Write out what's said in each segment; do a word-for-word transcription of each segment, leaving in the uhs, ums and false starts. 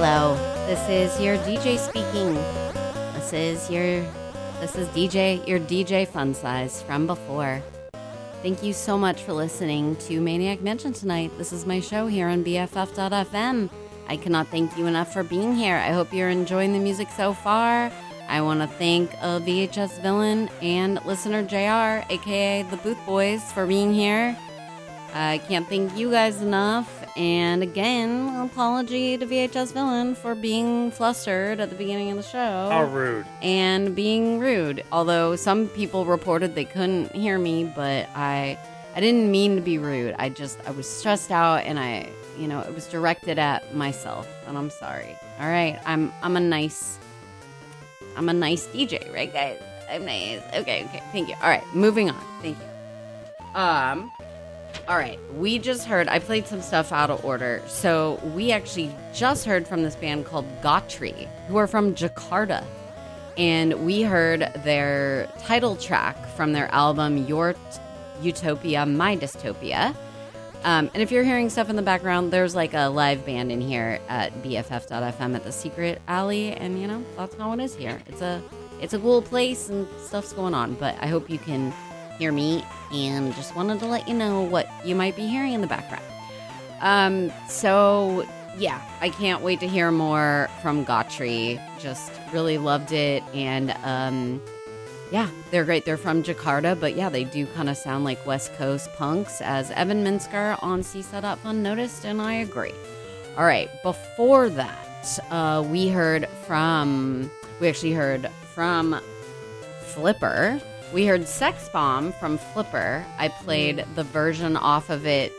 Hello, this is your D J speaking. This is your, this is D J, your D J Fun Size from before. Thank you so much for listening to Maniac Mansion tonight. This is my show here on B F F dot F M. I cannot thank you enough for being here. I hope you're enjoying the music so far. I want to thank uh, V H S Villain and listener J R, aka the Booth Boys, for being here. I can't thank you guys enough. And again, apology to V H S Villain for being flustered at the beginning of the show. How rude. And being rude. Although some people reported they couldn't hear me, but I I didn't mean to be rude. I just, I was stressed out and I, you know, it was directed at myself. And I'm sorry. All right. I'm, I'm a nice, I'm a nice D J, right, guys? I'm nice. Okay, okay. Thank you. All right. Moving on. Thank you. Um... All right, we just heard, I played some stuff out of order. So we actually just heard from this band called Gotri, who are from Jakarta. And we heard their title track from their album, Your Utopia, My Dystopia. Um, and if you're hearing stuff in the background, there's like a live band in here at B F F dot F M at the Secret Alley. And, you know, that's how it is here. It's a, it's a cool place and stuff's going on. But I hope you can hear me, and just wanted to let you know what you might be hearing in the background. Um, so yeah, I can't wait to hear more from Gotri. Just really loved it, and um, yeah, they're great. They're from Jakarta, but yeah, they do kind of sound like West Coast punks, as Evan Minsker on C S A dot Fun noticed, and I agree. All right, before that, uh, we heard from, we actually heard from Flipper. We heard Sex Bomb from Flipper. I played the version off of it,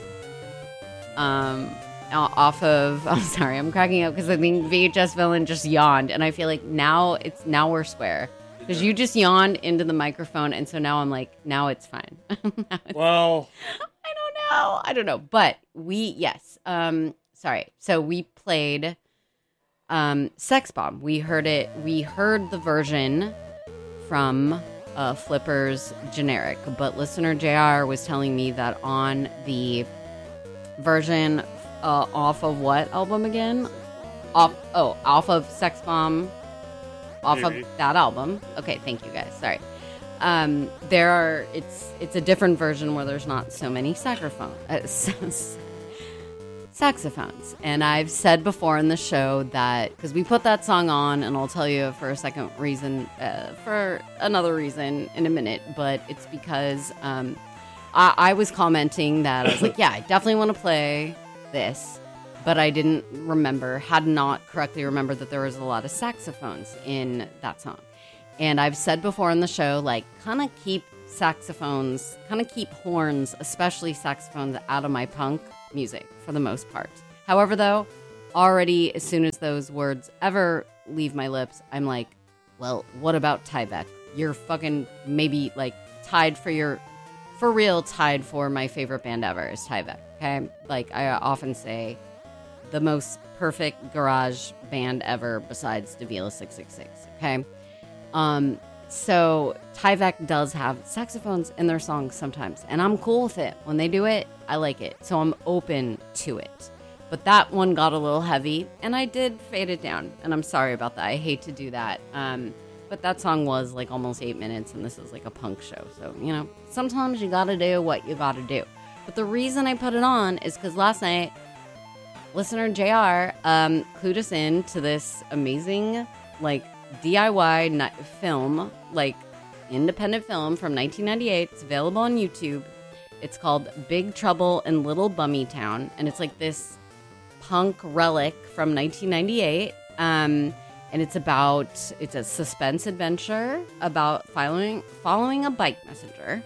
um, off of, I'm sorry, I'm cracking up because I think V H S Villain just yawned, and I feel like now it's, now we're square. Because you just yawned into the microphone, and so now I'm like, now it's fine. now it's, well, I don't know. I don't know. But we, yes, um, sorry. So we played um, Sex Bomb. We heard it, we heard the version from Uh, Flipper's generic, but listener J R was telling me that on the version uh, off of what album again? Off oh, off of Sex Bomb, off Maybe. of that album. Okay, thank you guys. Sorry. Um, there are it's it's a different version where there's not so many saxophone uh, saxophones. And I've said before in the show that, because we put that song on, and I'll tell you for a second reason, uh, for another reason in a minute, but it's because um, I, I was commenting that I was like, yeah, I definitely want to play this, but I didn't remember, had not correctly remembered that there was a lot of saxophones in that song. And I've said before in the show, like, kind of keep saxophones, kind of keep horns, especially saxophones, out of my punk music for the most part. However, though, already as soon as those words ever leave my lips, I'm like, well, what about Tyvek? You're fucking maybe like tied for your, for real tied for my favorite band ever is Tyvek, okay? Like I often say, the most perfect garage band ever besides Davila six six six, okay? Um, so Tyvek does have saxophones in their songs sometimes, and I'm cool with it. When they do it, I like it. So I'm open to it. But that one got a little heavy, and I did fade it down. And I'm sorry about that. I hate to do that. Um, but that song was like almost eight minutes, and this is like a punk show. So, you know, sometimes you gotta do what you gotta do. But the reason I put it on is because last night, listener J R um, clued us in to this amazing, like, D I Y ni- film, like independent film from nineteen ninety-eight. It's available on YouTube. It's called Big Trouble in Little Bummy Town, and it's like this punk relic from nineteen ninety-eight. Um, and it's about it's a suspense adventure about following following a bike messenger.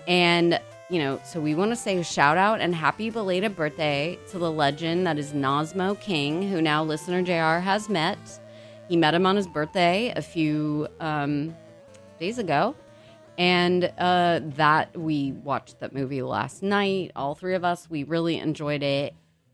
And you know, so we want to say a shout out and happy belated birthday to the legend that is Nosmo King, who now listener J R has met. He met him on his birthday a few um, days ago, and uh, that we watched that movie last night. All three of us, we really enjoyed it,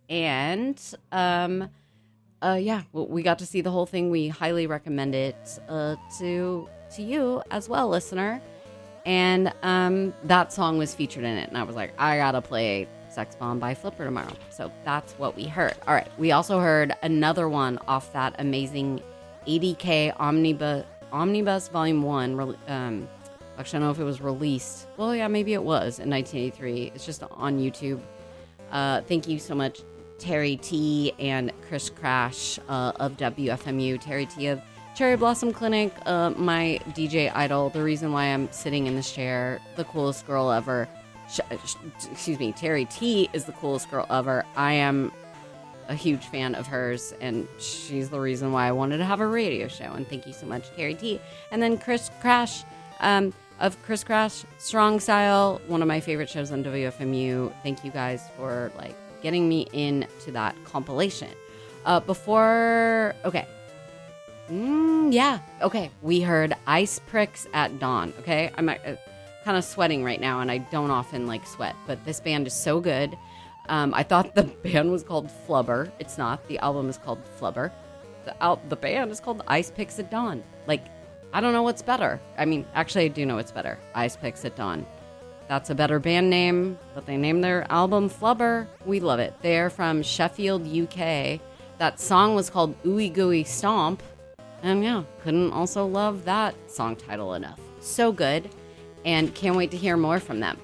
and um, uh, yeah, we got to see the whole thing. We highly recommend it uh, to to you as well, listener. And um, that song was featured in it, and I was like, I gotta play Sex Bomb by Flipper tomorrow. So that's what we heard. All right. We also heard another one off that amazing eighty K Omnibus, Omnibus Volume one. Um, actually, I don't know if it was released. Well, yeah, maybe it was in nineteen eighty-three. It's just on YouTube. Uh, thank you so much, Terry T and Chris Crash uh, of W F M U. Terry T of Cherry Blossom Clinic, uh, my D J idol, the reason why I'm sitting in this chair, the coolest girl ever. Sh- sh- excuse me, Terry T is the coolest girl ever. I am a huge fan of hers, and she's the reason why I wanted to have a radio show. And thank you so much, Terry T. And then Chris Crash um, of Chris Crash, Strong Style, one of my favorite shows on W F M U. Thank you guys for like getting me into that compilation. Uh, before, okay. Mm, yeah. Okay. We heard Ice Pricks at Dawn. Okay. I'm uh, kind of sweating right now, and I don't often like sweat, but this band is so good. Um, I thought the band was called Flubber. It's not. The album is called Flubber. The, al- the band is called Ice Picks at Dawn. Like, I don't know what's better. I mean, actually, I do know what's better. Ice Picks at Dawn. That's a better band name, but they named their album Flubber. We love it. They're from Sheffield, U K. That song was called Ooey Gooey Stomp. And yeah, couldn't also love that song title enough. So good. And can't wait to hear more from them.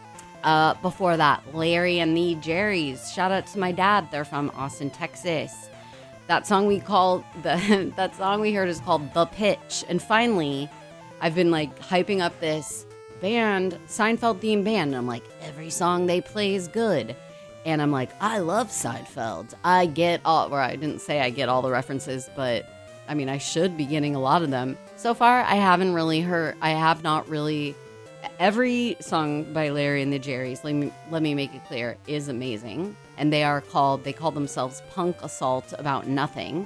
Uh, before that, Larry and the Jerrys. Shout out to my dad. They're from Austin, Texas. That song we called the that song we heard is called The Pitch. And finally, I've been like hyping up this band, Seinfeld themed band. And I'm like, every song they play is good. And I'm like, I love Seinfeld. I get all, or I didn't say I get all the references, but I mean, I should be getting a lot of them. So far, I haven't really heard, I have not really, every song by Larry and the Jerrys, let me, let me make it clear, is amazing. And they are called, they call themselves Punk Assault About Nothing.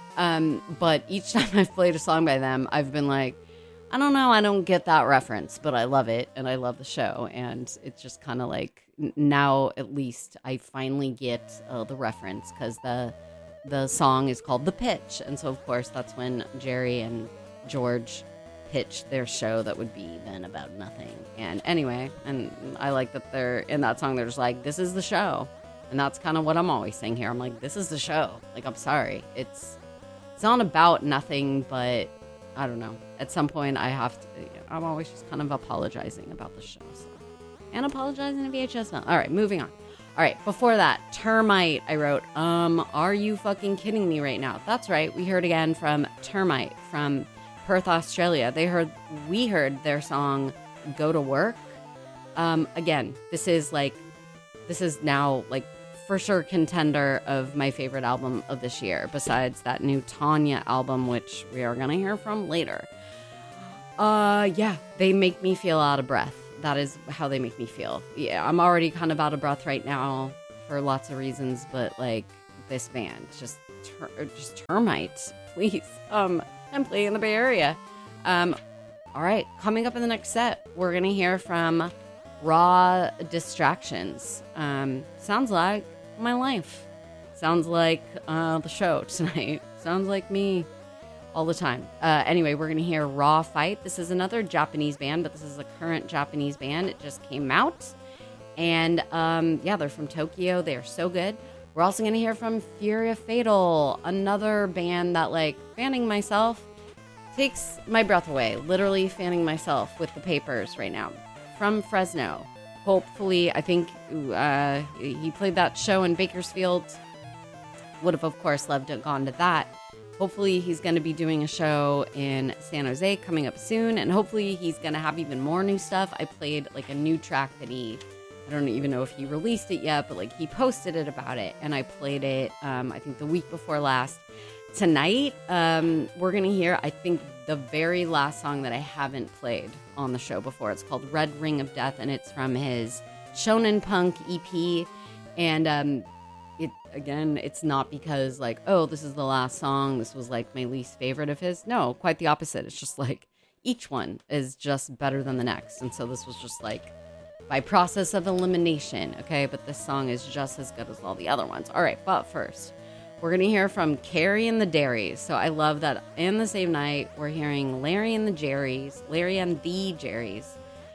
Um, but each time I've played a song by them, I've been like, I don't know, I don't get that reference, but I love it, and I love the show. And it's just kind of like, now at least I finally get uh, the reference, because the the song is called The Pitch. And so, of course, that's when Jerry and George pitched their show that would be then about nothing. And anyway, and I like that they're in that song, they're just like, this is the show. And that's kind of what I'm always saying here. I'm like, this is the show. Like, I'm sorry. It's it's not about nothing, but I don't know. At some point, I have to, I'm always just kind of apologizing about the show. So. And apologizing to V H S. All right, moving on. All right, before that, Termite, I wrote, um, are you fucking kidding me right now? That's right. We heard again from Termite from Perth, Australia. They heard, we heard their song, Go to Work. Um, again, this is like, this is now like for sure contender of my favorite album of this year, besides that new Tanya album, which we are going to hear from later. Uh, yeah, they make me feel out of breath. That is how they make me feel. Yeah, I'm already kind of out of breath right now for lots of reasons, but like this band, just ter- just Termite, please. Um, I'm playing in the Bay Area. Um, all right, coming up in the next set, we're gonna hear from Raw Distractions. Um, sounds like my life. Sounds like uh, the show tonight. Sounds like me. All the time. Uh, anyway, we're going to hear Raw Fight. This is another Japanese band, but this is a current Japanese band. It just came out. And um, yeah, they're from Tokyo. They are so good. We're also going to hear from Furia Fatal, another band that, like, fanning myself takes my breath away. Literally fanning myself with the papers right now. From Fresno. Hopefully, I think uh, he played that show in Bakersfield. Would have, of course, loved to have gone to that. Hopefully he's going to be doing a show in San Jose coming up soon, and hopefully he's going to have even more new stuff. I played like a new track that he, I don't even know if he released it yet, but like he posted it about it, and I played it, um, I think the week before last. Tonight, um, we're going to hear, I think, the very last song that I haven't played on the show before. It's called Red Ring of Death, and it's from his Shonen Punk E P, and um It again, it's not because like, oh, this is the last song, this was like my least favorite of his. No, quite the opposite. It's just like each one is just better than the next. And so this was just like by process of elimination, okay? But this song is just as good as all the other ones. All right, but first, we're going to hear from Carrie and the Dairies. So I love that in the same night, we're hearing Larry and the Jerrys, Larry and the Jerrys.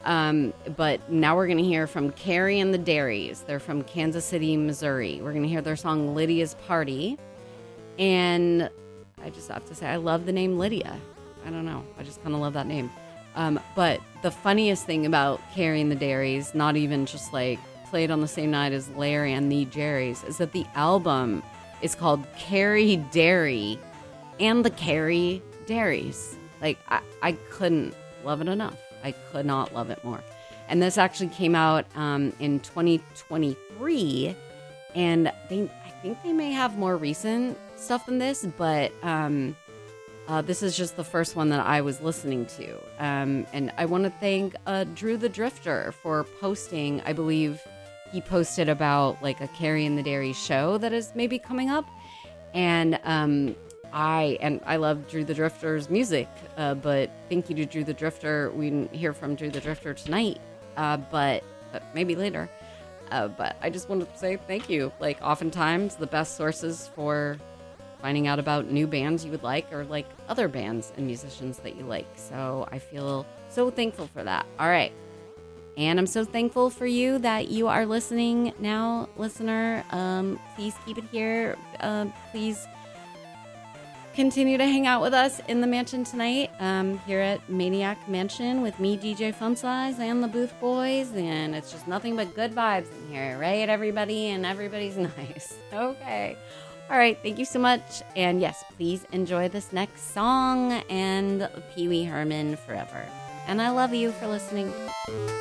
Um, but now we're going to hear from Carrie and the Dairies. They're from Kansas City, Missouri. We're going to hear their song Lydia's Party. And I just have to say, I love the name Lydia. I don't know. I just kind of love that name. Um, but the funniest thing about Carrie and the Dairies, not even just like played on the same night as Larry and the Jerrys, is that the album is called Carrie Dairy and the Carrie Dairies. Like, I, I couldn't love it enough. I could not love it more. And this actually came out um, in twenty twenty-three, and they, I think they may have more recent stuff than this, but um, uh, this is just the first one that I was listening to. Um, and I want to thank uh, Drew the Drifter for posting. I believe he posted about like a Carrie and the Dairy show that is maybe coming up, and um, I and I love Drew the Drifter's music, uh, but thank you to Drew the Drifter. We didn't hear from Drew the Drifter tonight, uh, but, but maybe later. Uh, but I just wanted to say thank you. Like, oftentimes the best sources for finding out about new bands you would like are like other bands and musicians that you like. So I feel so thankful for that. All right. And I'm so thankful for you that you are listening now, listener. Um, please keep it here. Uh, please continue to hang out with us in the mansion tonight, um, here at Maniac Mansion with me, D J Fun Size, and the Booth Boys. And it's just nothing but good vibes in here, right, everybody? And everybody's nice. Okay. All right. Thank you so much. And yes, please enjoy this next song and Pee Wee Herman forever. And I love you for listening.